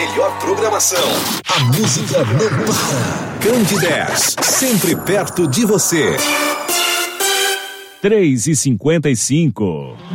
melhor programação. A música não para. Candidez, sempre perto de você. 3h55.